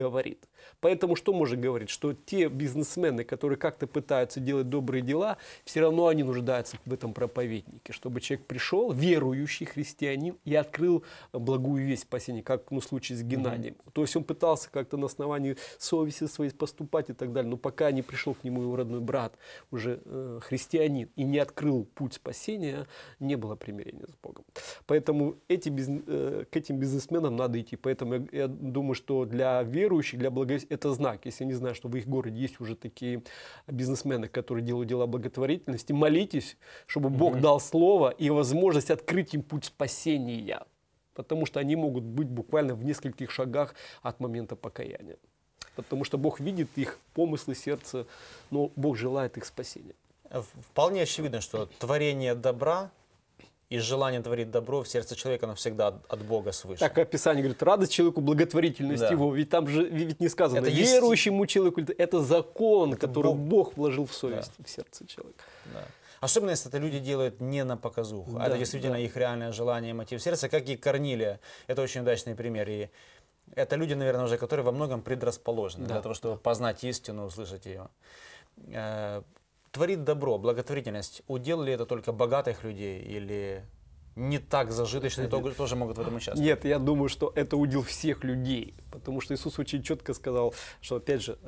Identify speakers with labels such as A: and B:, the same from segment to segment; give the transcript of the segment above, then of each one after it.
A: говорит. Поэтому что можно говорить? Что те бизнесмены, которые как-то пытаются делать добрые дела, все равно они нуждаются в этом проповеднике, чтобы человек пришел, верующий христианин, и открыл благую весть спасения, как в случае с Геннадием. То есть он пытался как-то на основании совести своей поступать и так далее, но пока не пришел к нему его родной брат, уже христианин, и не открыл путь спасения, не было примирения с Богом. Поэтому к этим бизнесменам надо идти. Поэтому я думаю, что для верующих, для благовестия, это знак. Если не знаю, что в их городе есть уже такие бизнесмены, которые делают дела благотворительности, молитесь, чтобы Бог дал слово и возможность открыть им путь спасения. Потому что они могут быть буквально в нескольких шагах от момента покаяния. Потому что Бог видит их помыслы, сердце, но Бог желает их спасения.
B: Вполне очевидно, что творение добра и желание творить добро в сердце человека, оно всегда от Бога свыше.
A: Так Писание говорит, радость человеку, благотворительность его. Ведь там же ведь не сказано, это верующему человеку, это закон, который Бог вложил в совесть, в сердце человека.
B: Да. Особенно, если это люди делают не на показуху, а это действительно их реальное желание и мотив сердца, как и Корнилия. Это очень удачный пример. И это люди, наверное, уже, которые во многом предрасположены для того, чтобы познать истину, услышать ее. Творит добро, благотворительность, удел ли это только богатых людей или не так зажиточные тоже могут в этом участвовать?
A: Нет, я думаю, что это удел всех людей, потому что Иисус очень четко сказал, что, опять же,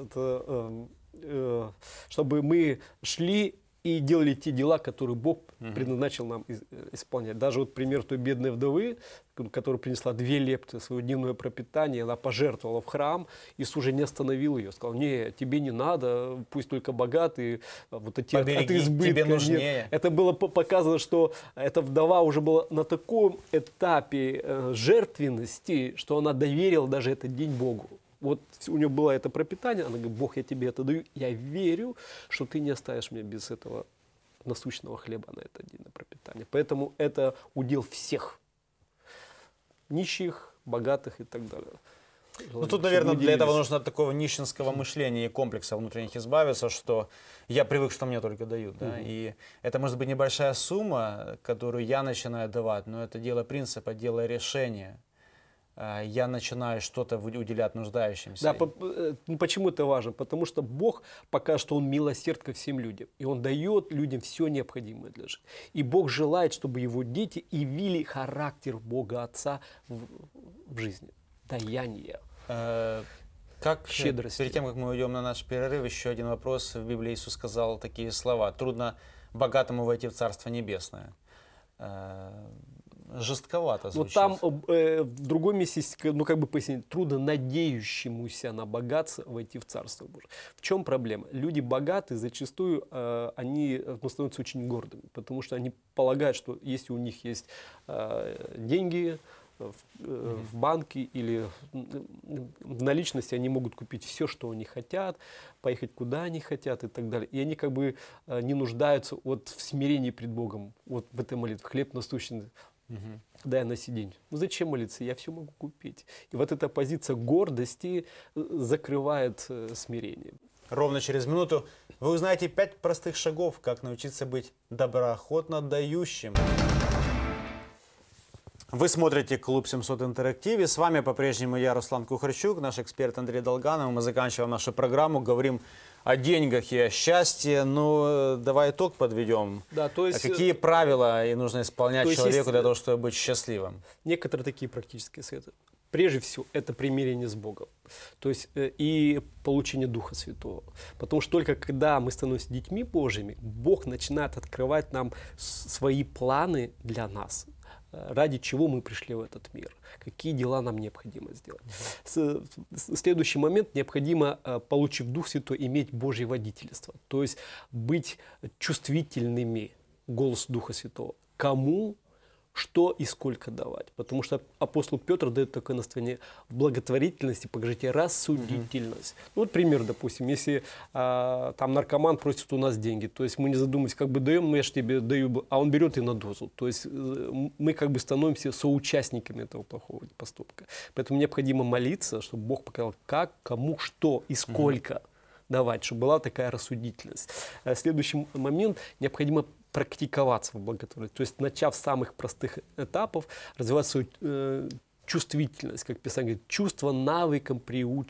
A: чтобы мы шли и делали те дела, которые Бог предназначил нам исполнять. Даже вот пример той бедной вдовы, которая принесла 2 лепты, свое дневное пропитание, она пожертвовала в храм, Иисус уже не остановил ее, сказал, не, тебе не надо, пусть только богатые, вот эти от избытка.
B: Тебе нужнее.
A: Нет. Это было показано, что эта вдова уже была на таком этапе жертвенности, что она доверила даже этот день Богу. Вот у нее было это пропитание, она говорит, Бог, я тебе это даю, я верю, что ты не оставишь меня без этого насущного хлеба на этот день на пропитание. Поэтому это удел всех, нищих, богатых и так далее.
B: Ну тут, наверное, для этого нужно от такого нищенского мышления и комплекса внутренних избавиться, что я привык, что мне только дают. Да? И это может быть небольшая сумма, которую я начинаю давать, но это дело принципа, дело решения. Я начинаю что-то уделять нуждающимся.
A: Да, почему это важно? Потому что Бог покажет, что Он милосерд ко всем людям. И Он дает людям все необходимое для жизни. И Бог желает, чтобы Его дети явили характер Бога Отца в жизни. Даяние. Щедрости.
B: Перед тем, как мы уйдем на наш перерыв, еще один вопрос. В Библии Иисус сказал такие слова. Трудно богатому войти в Царство Небесное. Жестковато звучит.
A: Но там в другом месте, ну как бы пояснить, трудно надеющемуся на богатство войти в Царство Божие. В чем проблема? Люди богатые зачастую они становятся очень гордыми, потому что они полагают, что если у них есть деньги в банке или в наличности, они могут купить все, что они хотят, поехать куда они хотят и так далее. И они как бы не нуждаются вот в смирении пред Богом, вот в этой молитве. Хлеб насущный дай на сиденье. Ну зачем молиться? Я все могу купить. И вот эта позиция гордости закрывает смирение.
B: Ровно через минуту вы узнаете 5 простых шагов, как научиться быть доброохотно дающим. Вы смотрите «Клуб 700 Интерактиве». С вами по-прежнему я, Руслан Кухарчук, наш эксперт Андрей Долганов. Мы заканчиваем нашу программу, говорим о деньгах и о счастье. Ну, давай итог подведем.
A: Да, то есть,
B: какие правила и нужно исполнять человеку для того, чтобы быть счастливым?
A: Некоторые такие практические советы. Прежде всего, это примирение с Богом. То есть и получение Духа Святого. Потому что только когда мы становимся детьми Божьими, Бог начинает открывать нам свои планы для нас. Ради чего мы пришли в этот мир, какие дела нам необходимо сделать. Следующий момент, необходимо, получив Дух Святой, иметь Божье водительство, то есть быть чувствительными к голосу Духа Святого. Кому, что и сколько давать. Потому что апостол Петр дает такое наставление: в благотворительности покажите рассудительность. Ну, вот пример, допустим, если там наркоман просит у нас деньги, то есть мы не задумываемся, как бы даем, я же тебе даю, а он берет и на дозу. То есть мы как бы становимся соучастниками этого плохого поступка. Поэтому необходимо молиться, чтобы Бог показал, как, кому, что и сколько давать, чтобы была такая рассудительность. Следующий момент, необходимо практиковаться в благотворительности. То есть, начав с самых простых этапов, развивать свою чувствительность, как Писание говорит, чувство навыком